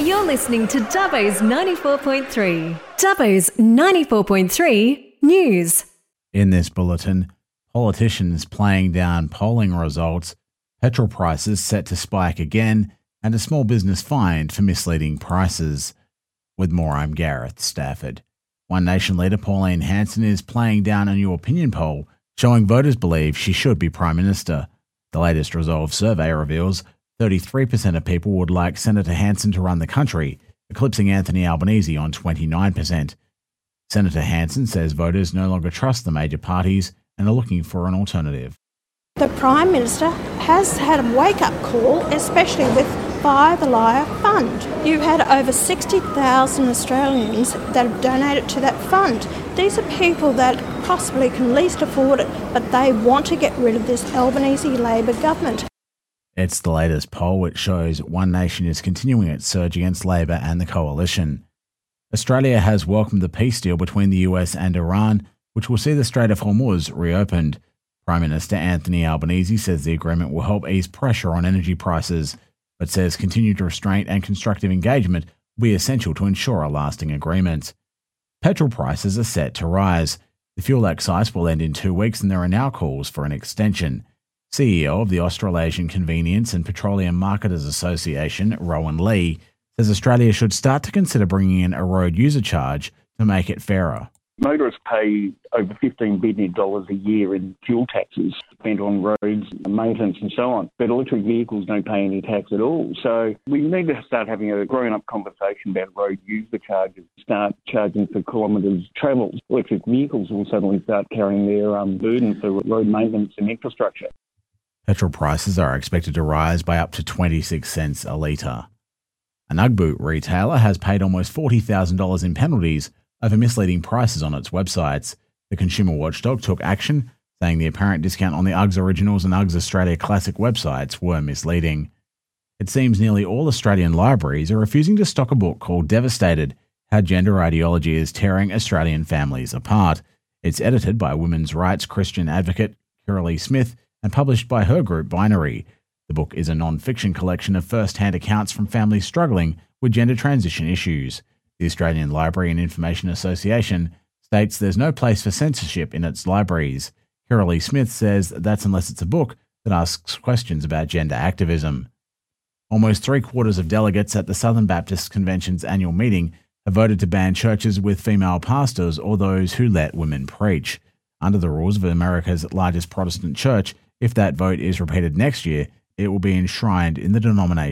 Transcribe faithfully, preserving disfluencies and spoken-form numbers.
You're listening to Dubbo's ninety-four point three. Dubbo's ninety-four point three News. In this bulletin, politicians playing down polling results, petrol prices set to spike again, and a small business fined for misleading prices. With more, I'm Gareth Stafford. One Nation leader Pauline Hanson is playing down a new opinion poll showing voters believe she should be Prime Minister. The latest Resolve survey reveals thirty-three percent of people would like Senator Hanson to run the country, eclipsing Anthony Albanese on twenty-nine percent. Senator Hanson says voters no longer trust the major parties and are looking for an alternative. The Prime Minister has had a wake-up call, especially with Buy the Liar Fund. You've had over sixty thousand Australians that have donated to that fund. These are people that possibly can least afford it, but they want to get rid of this Albanese Labor government. It's the latest poll which shows One Nation is continuing its surge against Labor and the coalition. Australia has welcomed the peace deal between the U S and Iran, which will see the Strait of Hormuz reopened. Prime Minister Anthony Albanese says the agreement will help ease pressure on energy prices, but says continued restraint and constructive engagement will be essential to ensure a lasting agreement. Petrol prices are set to rise. The fuel excise will end in two weeks and there are now calls for an extension. C E O of the Australasian Convenience and Petroleum Marketers Association, Rowan Lee, says Australia should start to consider bringing in a road user charge to make it fairer. Motorists pay over fifteen billion dollars a year in fuel taxes spent on roads, maintenance and so on. But electric vehicles don't pay any tax at all. So we need to start having a grown-up conversation about road user charges, start charging for kilometres travelled. Electric vehicles will suddenly start carrying their um, burden for road maintenance and infrastructure. Petrol prices are expected to rise by up to twenty-six cents a litre. An Ugg boot retailer has paid almost forty thousand dollars in penalties over misleading prices on its websites. The consumer watchdog took action, saying the apparent discount on the Uggs Originals and Uggs Australia Classic websites were misleading. It seems nearly all Australian libraries are refusing to stock a book called Devastated: How Gender Ideology is Tearing Australian Families Apart. It's edited by women's rights Christian advocate Kiralee Smith and published by her group Binary. The book is a non-fiction collection of first-hand accounts from families struggling with gender transition issues. The Australian Library and Information Association states there's no place for censorship in its libraries. Kiralee Smith says that's unless it's a book that asks questions about gender activism. Almost three-quarters of delegates at the Southern Baptist Convention's annual meeting have voted to ban churches with female pastors or those who let women preach. Under the rules of America's largest Protestant church, if that vote is repeated next year, it will be enshrined in the denomination.